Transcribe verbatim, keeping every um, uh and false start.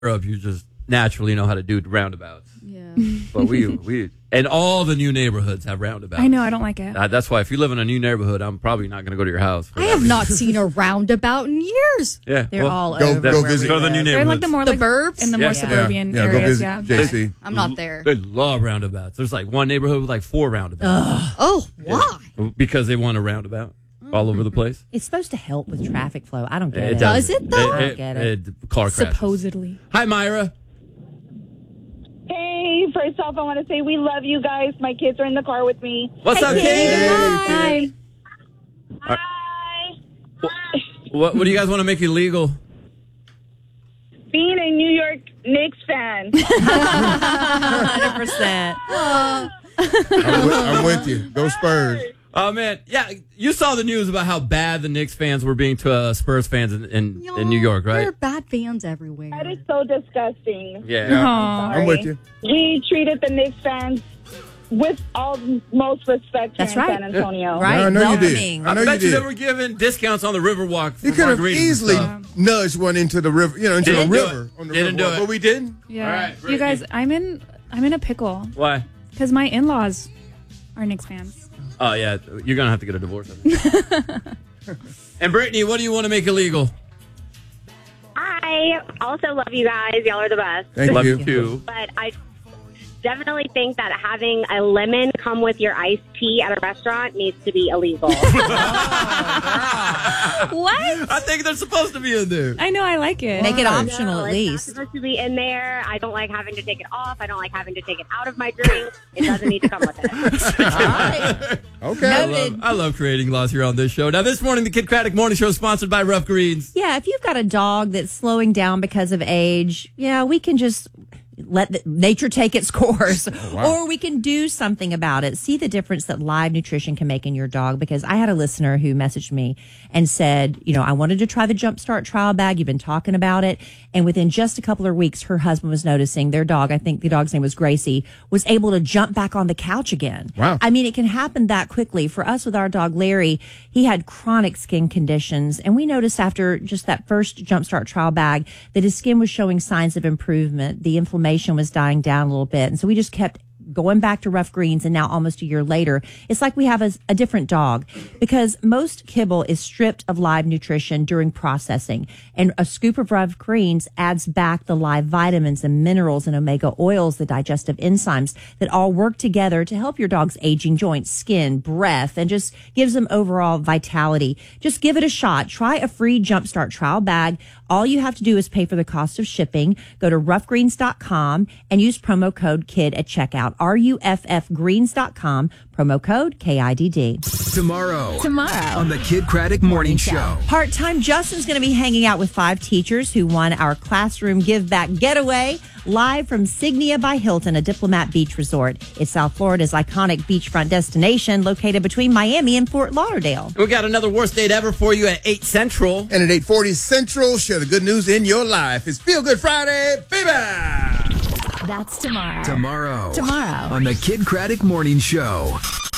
up, you just naturally know how to do roundabouts. Yeah. But we, we, and all the new neighborhoods have roundabouts. I know, I don't like it. Uh, that's why if you live in a new neighborhood, I'm probably not going to go to your house. I have not seen a roundabout in years. Yeah. They're well, all go- over. go where visit. we Go to the live. new They're in like neighborhoods. the more The like burbs? in the more Yeah. suburban Yeah, go areas. visit Yeah. J C. I'm not there. They love roundabouts. There's like one neighborhood with like four roundabouts. Oh, why? Because they want a roundabout all over the place. It's supposed to help with traffic flow. I don't get it. does. it, though? I don't get it. car crashes. Supposedly. Hi, Myra. Hey, first off, I want to say we love you guys. My kids are in the car with me. What's up, Kate? Hi. Hi. What, what do you guys want to make illegal? Being a New York Knicks fan. one hundred percent. I'm with, I'm with you. Go Spurs. Oh, man. Yeah, you saw the news about how bad the Knicks fans were being to uh, Spurs fans in, in, in New York, There are right? bad fans everywhere. That is so disgusting. Yeah. Aw. I'm with you. We treated the Knicks fans with all most respect here That's in right. San Antonio. Right? I know you Welcoming. did. I I know bet you you, did. they were giving discounts on the Riverwalk for You could have margaritas and easily stuff. nudged one into the river, you know, into Didn't the do river. it. On the Didn't river. do it. But we didn't. Yeah. All right, you Brittany. guys, I'm in I'm in a pickle Why? because my in-laws are Knicks fans. Oh, yeah. You're going to have to get a divorce. I think. And Brittany, what do you want to make illegal? I also love you guys. Y'all are the best. Thank Love you. you too. But I definitely think that having a lemon come with your iced tea at a restaurant needs to be illegal. What? I think they're supposed to be in there. I know, I like it. Make it Why? optional No, at it's not least. supposed to be in there. I don't like having to take it off. I don't like having to take it out of my drink. It doesn't need to come with it. Okay. I love, I love creating laws here on this show. Now, this morning, the Kid Craddock Morning Show is sponsored by Rough Greens. Yeah, if you've got a dog that's slowing down because of age, yeah, we can just let the, nature take its course, or we can do something about it. See the difference that live nutrition can make in your dog. Because I had a listener who messaged me and said, you know, I wanted to try the Jumpstart trial bag. You've been talking about it. And within just a couple of weeks, her husband was noticing their dog, I think the dog's name was Gracie, was able to jump back on the couch again. Wow. I mean, it can happen that quickly. For us with our dog Larry, he had chronic skin conditions. And we noticed after just that first Jumpstart trial bag that his skin was showing signs of improvement. The inflammation was dying down a little bit. And so we just kept going back to Rough Greens, and now almost a year later, it's like we have a, a different dog, because most kibble is stripped of live nutrition during processing, and a scoop of Rough Greens adds back the live vitamins and minerals and omega oils, the digestive enzymes that all work together to help your dog's aging joints, skin, breath, and just gives them overall vitality. Just give it a shot. Try a free Jumpstart trial bag. All you have to do is pay for the cost of shipping. Go to rough greens dot com and use promo code KID at checkout. R U F F greens dot com, promo code K I D D. Tomorrow. Tomorrow. On the Kid Craddock Morning Show. Part-time Justin's going to be hanging out with five teachers who won our classroom give back getaway live from Signia by Hilton, a Diplomat Beach resort. It's South Florida's iconic beachfront destination located between Miami and Fort Lauderdale. We got another worst date ever for you at eight Central. And at eight forty Central, share the good news in your life. It's Feel Good Friday, baby! That's tomorrow. Tomorrow. Tomorrow. On the Kid Craddock Morning Show.